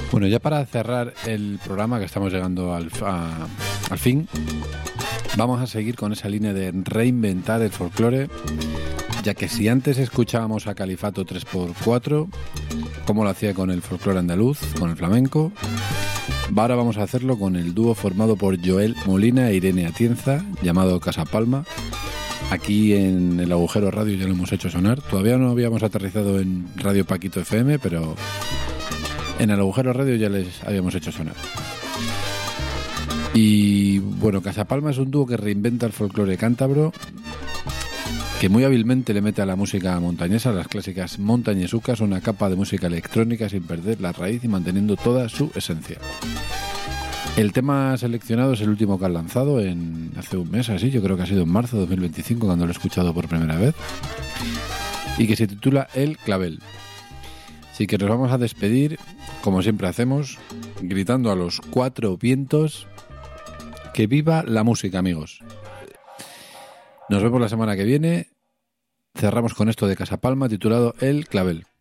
Bueno, ya para cerrar el programa, que estamos llegando al fin, vamos a seguir con esa línea de reinventar el folclore, ya que si antes escuchábamos a Califato 3x4, como lo hacía con el folclore andaluz, con el flamenco, ahora vamos a hacerlo con el dúo formado por Joel Molina e Irene Atienza, llamado Casa Palma. Aquí en el Agujero Radio ya lo hemos hecho sonar. Todavía no habíamos aterrizado en Radio Paquito FM, pero en el Agujero Radio ya les habíamos hecho sonar. Y bueno, Casa Palma es un dúo que reinventa el folclore cántabro, que muy hábilmente le mete a la música montañesa, las clásicas montañesucas, una capa de música electrónica sin perder la raíz y manteniendo toda su esencia. El tema seleccionado es el último que han lanzado hace un mes, así, yo creo que ha sido en marzo de 2025 cuando lo he escuchado por primera vez, y que se titula El Clavel. Así que nos vamos a despedir, como siempre hacemos, gritando a los cuatro vientos: ¡que viva la música, amigos! Nos vemos la semana que viene. Cerramos con esto de Casa Palma titulado El Clavel.